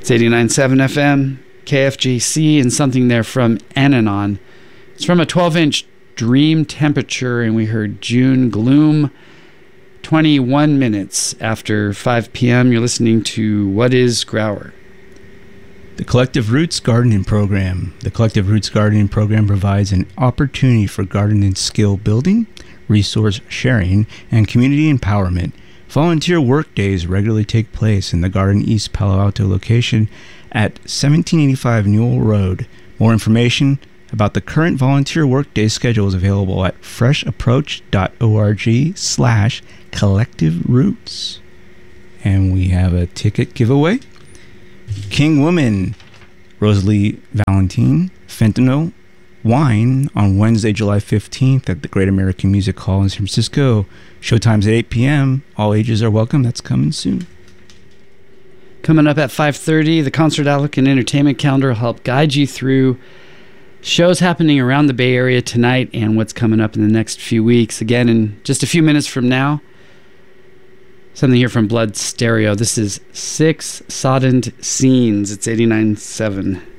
It's 89.7 FM, KFJC, and something there from Ananon. It's from a 12-inch Dream Temperature, and we heard June Gloom. 21 minutes after 5 p.m., you're listening to What is Grauer? The Collective Roots Gardening Program. The Collective Roots Gardening Program provides an opportunity for gardening skill building, resource sharing, and community empowerment. Volunteer work days regularly take place in the Garden East Palo Alto location at 1785 Newell Road. More information about the current volunteer workday schedule is available at freshapproach.org/Collective Roots. And we have a ticket giveaway. King Woman, Rosalie Valentine, Fentanyl, Wine on Wednesday, July 15th at the Great American Music Hall in San Francisco. Showtime's at 8 p.m. All ages are welcome. That's coming soon. Coming up at 5:30, the Concert Outlook and Entertainment Calendar will help guide you through shows happening around the Bay Area tonight and what's coming up in the next few weeks. Again, in just a few minutes from now, something here from Blood Stereo. This is 6 Soddened Scenes. It's 89.7.